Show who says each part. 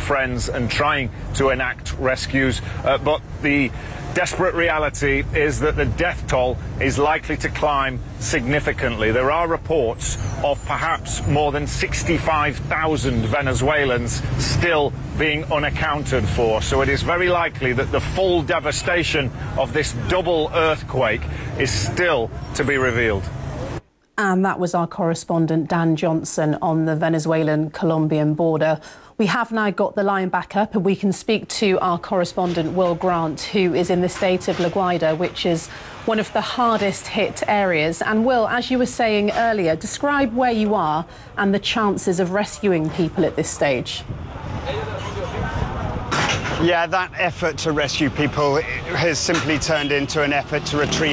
Speaker 1: friends and trying to enact rescues, but the desperate reality is that the death toll is likely to climb significantly. There are reports of perhaps more than 65,000 Venezuelans still being unaccounted for. So it is very likely that the full devastation of this double earthquake is still to be revealed.
Speaker 2: And that was our correspondent Dan Johnson on the Venezuelan-Colombian border. We have now got the line back up and we can speak to our correspondent Will Grant, who is in the state of La Guaira, which is one of the hardest hit areas. And Will, as you were saying earlier, describe where you are and the chances of rescuing people at this stage.
Speaker 3: Yeah, that effort to rescue people has simply turned into an effort to retrieve